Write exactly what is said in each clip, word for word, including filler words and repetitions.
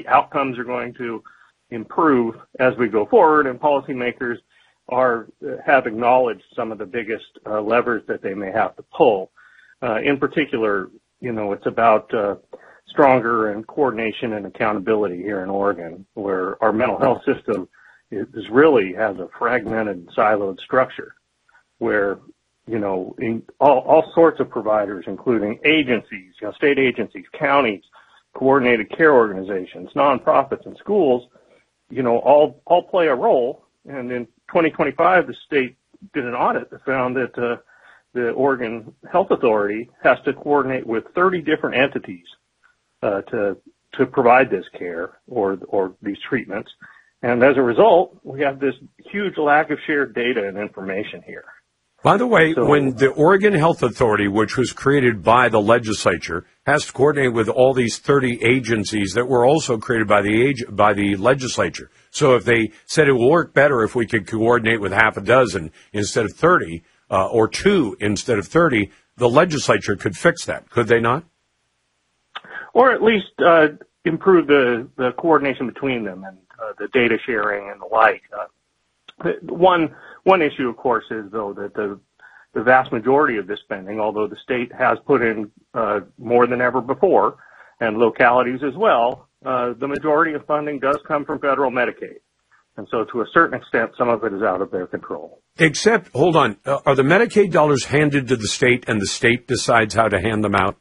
outcomes are going to improve as we go forward, and policymakers are have acknowledged some of the biggest uh, levers that they may have to pull. Uh, in particular, you know, it's about uh, stronger and coordination and accountability here in Oregon, where our mental health system is really has a fragmented, siloed structure, where you know, in all, all sorts of providers, including agencies, you know, state agencies, counties, coordinated care organizations, nonprofits, and schools, you know, all all play a role. And in twenty twenty-five, the state did an audit that found that uh, the Oregon Health Authority has to coordinate with thirty different entities uh, to to provide this care or or these treatments. And as a result, we have this huge lack of shared data and information here. By the way, so, when the Oregon Health Authority, which was created by the legislature, has to coordinate with all these thirty agencies that were also created by the age, by the legislature. So if they said it will work better if we could coordinate with half a dozen instead of thirty, uh, or two instead of thirty, the legislature could fix that, could they not? Or at least uh, improve the, the coordination between them and uh, the data sharing and the like. Uh, One one issue, of course, is though that the the vast majority of this spending, although the state has put in uh, more than ever before, and localities as well, uh, the majority of funding does come from federal Medicaid, and so to a certain extent, some of it is out of their control. Except, hold on, uh, are the Medicaid dollars handed to the state, and the state decides how to hand them out?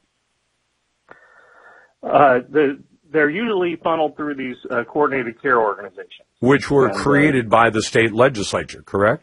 Uh, the They're usually funneled through these uh, coordinated care organizations. Which were and, created uh, by the state legislature, correct?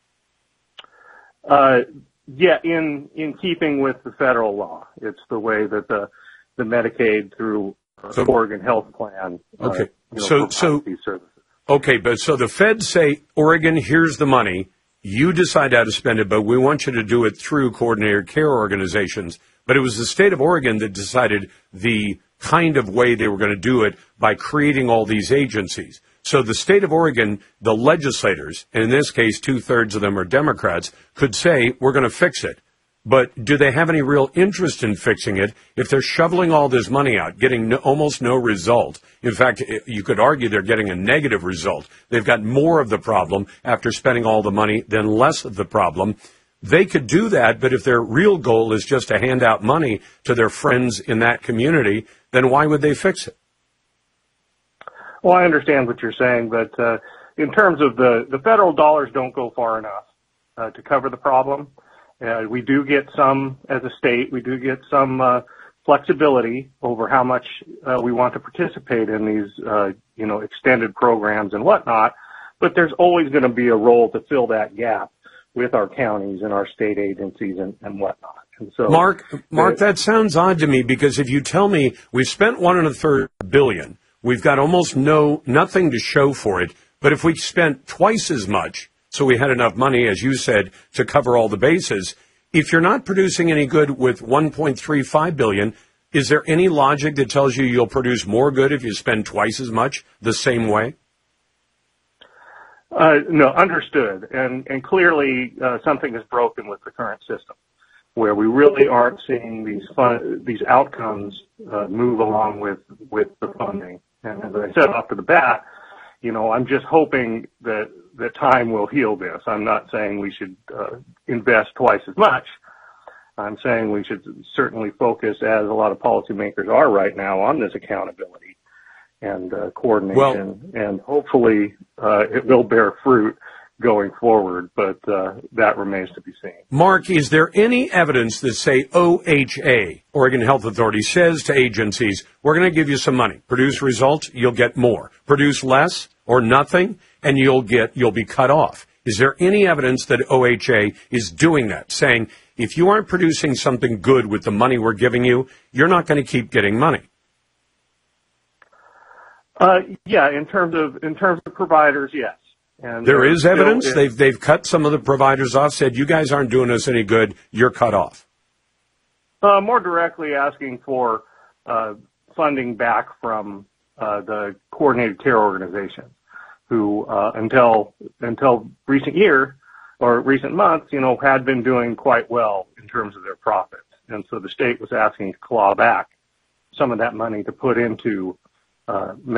Uh, yeah, in, in keeping with the federal law. It's the way that the, the Medicaid through uh, so, the Oregon Health Plan uh, okay. you know, so, so, these services. Okay, but so the feds say, Oregon, here's the money. You decide how to spend it, but we want you to do it through coordinated care organizations. But it was the state of Oregon that decided the kind of way they were going to do it by creating all these agencies. So the state of Oregon, the legislators, and in this case two-thirds of them are Democrats, could say, we're going to fix it. But do they have any real interest in fixing it if they're shoveling all this money out, getting no, almost no result? In fact, you could argue they're getting a negative result. They've got more of the problem after spending all the money than less of the problem. They could do that, but if their real goal is just to hand out money to their friends in that community, then why would they fix it? Well, I understand what you're saying, but uh, in terms of the, the federal dollars don't go far enough uh, to cover the problem. Uh, we do get some, as a state, we do get some uh, flexibility over how much uh, we want to participate in these, uh, you know, extended programs and whatnot, but there's always going to be a role to fill that gap with our counties and our state agencies and, and whatnot. And so, Mark, Mark, that sounds odd to me, because if you tell me we've spent one and a third billion, we've got almost no nothing to show for it, but if we spent twice as much, so we had enough money, as you said, to cover all the bases, if you're not producing any good with one point three five billion, is there any logic that tells you you'll produce more good if you spend twice as much the same way? Uh, no, understood. And, and clearly uh, something is broken with the current system, where we really aren't seeing these fun, these outcomes uh, move along with, with the funding. And as I said off to the bat, you know, I'm just hoping that, that time will heal this. I'm not saying we should uh, invest twice as much. I'm saying we should certainly focus, as a lot of policymakers are right now, on this accountability and uh, coordination, well, and hopefully uh, it will bear fruit going forward, but uh, that remains to be seen. Mark, is there any evidence that, say, O H A, Oregon Health Authority, says to agencies, we're going to give you some money, produce results, you'll get more, produce less or nothing, and you'll get you'll be cut off? Is there any evidence that O H A is doing that, saying, if you aren't producing something good with the money we're giving you, you're not going to keep getting money? Uh, yeah, in terms of in terms of providers, yes. And there is evidence is, they've they've cut some of the providers off, said you guys aren't doing us any good, you're cut off. Uh, more directly asking for uh, funding back from uh, the coordinated care organizations, who uh, until until recent year or recent months, you know, had been doing quite well in terms of their profits, and so the state was asking to claw back some of that money to put into Uh,